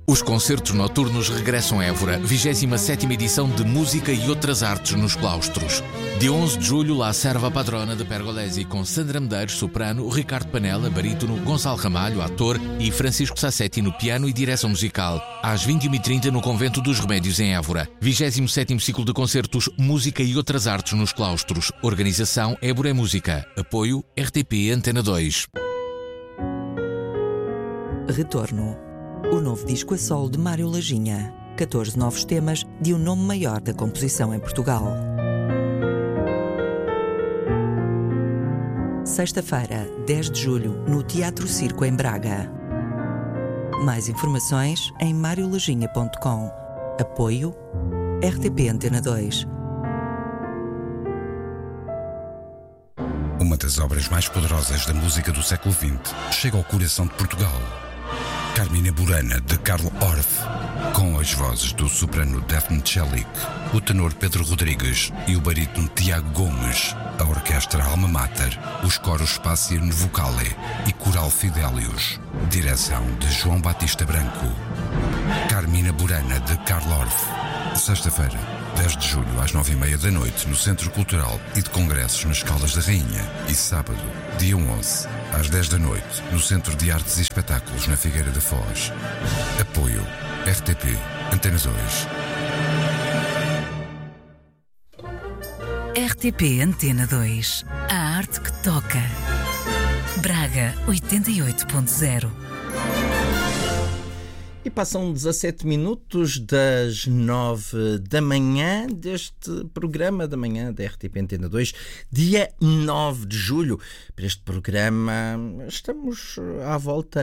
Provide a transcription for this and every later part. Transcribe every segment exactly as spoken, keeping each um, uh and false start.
Os concertos noturnos regressam a Évora, vigésima sétima edição de Música e Outras Artes nos Claustros. Dia onze de julho, La Serva Padrona de Pergolesi, com Sandra Medeiros, soprano, Ricardo Panela, barítono, Gonçalo Ramalho, ator, e Francisco Sassetti no piano e direção musical. Às vinte e uma e trinta no Convento dos Remédios, em Évora. vigésimo sétimo ciclo de concertos Música e Outras Artes nos Claustros. Organização Évora é Música. Apoio R T P Antena dois. Retorno. O novo disco a solo de Mário Lajinha. catorze novos temas de um nome maior da composição em Portugal. Sexta-feira, dez de julho, no Teatro Circo em Braga. Mais informações em mario lajinha ponto com. Apoio R T P Antena dois. Uma das obras mais poderosas da música do século vinte chega ao coração de Portugal. Carmina Burana, de Carl Orff, com as vozes do soprano Daphne Celik, o tenor Pedro Rodrigues e o barítono Tiago Gomes, a orquestra Alma Mater, os coros Spasiano Vocale e Coral Fidelius, direção de João Batista Branco. Carmina Burana, de Carl Orff, sexta-feira, dez de julho, às nove e meia da noite, no Centro Cultural e de Congressos nas Caldas da Rainha, e sábado, dia onze, às dez da noite, no Centro de Artes e Espetáculos, na Figueira da Foz. Apoio R T P Antena dois. R T P Antena dois. A arte que toca. Braga oitenta e oito ponto zero. E passam dezassete minutos das nove da manhã deste programa da manhã da R T P Antena dois, dia nove de julho. Para este programa estamos à volta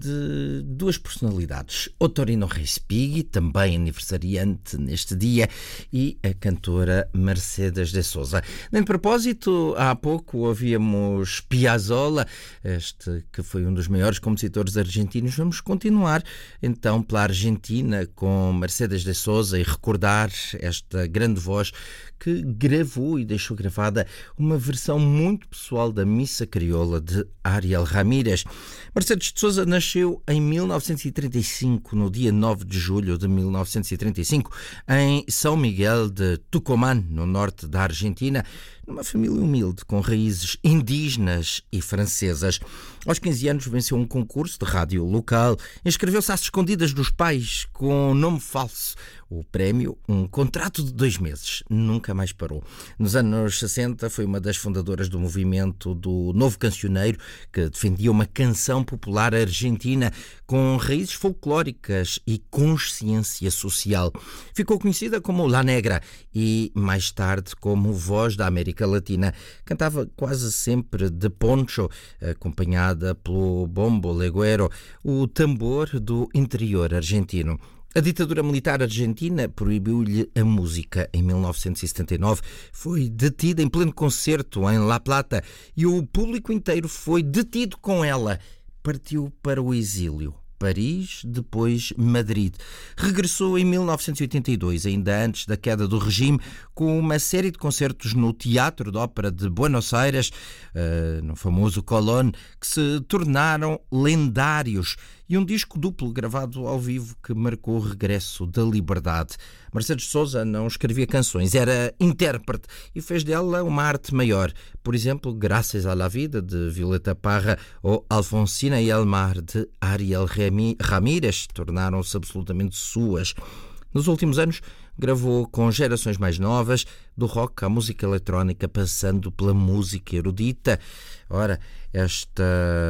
de duas personalidades. Ottorino Respighi, também aniversariante neste dia, e a cantora Mercedes de Souza. Nem de propósito, há pouco ouvíamos Piazzolla, este que foi um dos maiores compositores argentinos. Vamos continuar então pela Argentina com Mercedes de Souza e recordar esta grande voz que gravou e deixou gravada uma versão muito pessoal da Missa Crioula de Ariel Ramírez. Mercedes de Souza nasceu em mil novecentos e trinta e cinco, no dia nove de julho de mil novecentos e trinta e cinco, em São Miguel de Tucumán, no norte da Argentina, numa família humilde com raízes indígenas e francesas. Aos quinze anos venceu um concurso de rádio local, inscreveu-se às escondidas dos pais com nome falso. O prémio, um contrato de dois meses, nunca mais parou. Nos anos sessenta foi uma das fundadoras do movimento do Novo Cancioneiro, que defendia uma canção popular argentina com raízes folclóricas e consciência social. Ficou conhecida como La Negra e, mais tarde, como Voz da América Latina. Cantava quase sempre de poncho, acompanhada pelo bombo legüero, o tambor do interior argentino. A ditadura militar argentina proibiu-lhe a música. Em mil novecentos e setenta e nove foi detida em pleno concerto em La Plata e o público inteiro foi detido com ela. Partiu para o exílio. Paris, depois Madrid. Regressou em mil novecentos e oitenta e dois, ainda antes da queda do regime, com uma série de concertos no Teatro de Ópera de Buenos Aires, uh, no famoso Colón, que se tornaram lendários, e um disco duplo gravado ao vivo que marcou o regresso da liberdade. Mercedes de Souza não escrevia canções, era intérprete e fez dela uma arte maior. Por exemplo, Graças à la Vida, de Violeta Parra, ou Alfonsina e el Mar, de Ariel Ramírez, tornaram-se absolutamente suas. Nos últimos anos, gravou com gerações mais novas, do rock à música eletrónica, passando pela música erudita. Ora, esta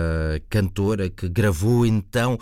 cantora que gravou então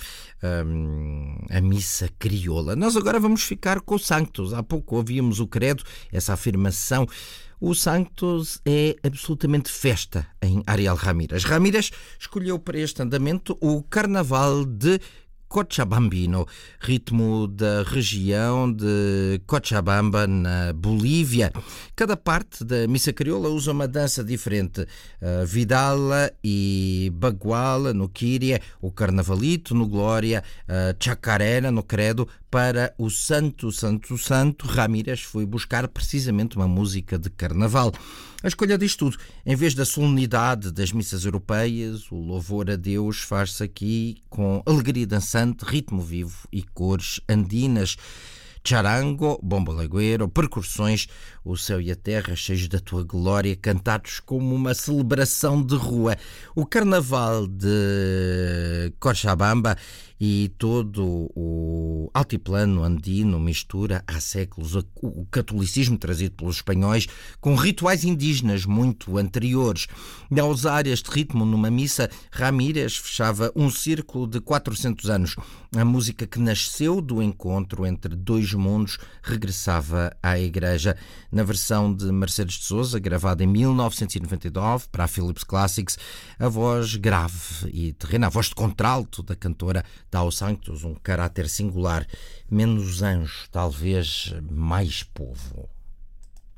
hum, a Missa Crioula. Nós agora vamos ficar com o Sanctus. Há pouco ouvíamos o credo, essa afirmação. O Sanctus é absolutamente festa em Ariel Ramírez. Ramírez escolheu para este andamento o Carnaval de Cochabambino, ritmo da região de Cochabamba, na Bolívia. Cada parte da Missa Crioula usa uma dança diferente. A Vidala e Baguala no Quíria, o Carnavalito no Glória, a Chacarera no Credo, para o Santo, Santo, Santo, Ramírez foi buscar precisamente uma música de carnaval. A escolha diz tudo. Em vez da solenidade das missas europeias, o louvor a Deus faz-se aqui com alegria dançante, ritmo vivo e cores andinas. Charango, bombo lagoeiro, percussões, o céu e a terra cheios da tua glória, cantados como uma celebração de rua. O carnaval de Cochabamba e todo o altiplano andino mistura há séculos o catolicismo trazido pelos espanhóis com rituais indígenas muito anteriores. E ao usar este ritmo numa missa, Ramírez fechava um círculo de quatrocentos anos. A música que nasceu do encontro entre dois mundos regressava à Igreja. Na versão de Mercedes de Sousa, gravada em mil novecentos e noventa e nove para a Philips Classics, a voz grave e terrena, a voz de contralto da cantora dá ao Sanctus um caráter singular, menos anjo, talvez mais povo.